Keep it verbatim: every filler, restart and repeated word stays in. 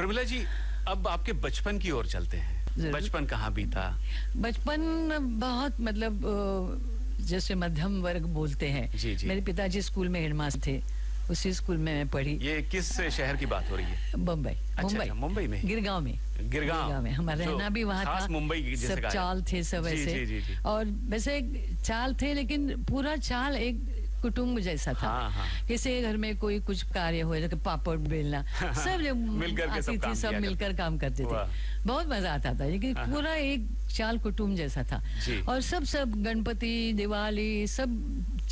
प्रमिला जी, अब आपके बचपन की ओर चलते हैं। बचपन कहाँ बीता? बचपन बहुत मतलब जैसे मध्यम वर्ग बोलते हैं। जी, जी। मेरे पिताजी स्कूल में हेडमास्टर थे, उसी स्कूल में मैं पढ़ी। ये किस शहर की बात हो रही है? मुंबई। अच्छा, मुंबई मुंबई में, गिरगांव में। गिरगांव में हमारा रहना भी वहाँ था। मुंबई सब चाल थे सब जी, ऐसे। जी, जी, जी। और वैसे चाल थे, लेकिन पूरा चाल एक कुटुंब जैसा था। हाँ, हाँ। किसी घर में कोई कुछ कार्य हो, जैसे पापड़ बेलना, सब लोग मिलकर के सब काम सब मिलकर काम करते थे। बहुत मजा आता था, लेकिन पूरा एक चाल कुटुंब जैसा था। और सब सब गणपति, दिवाली सब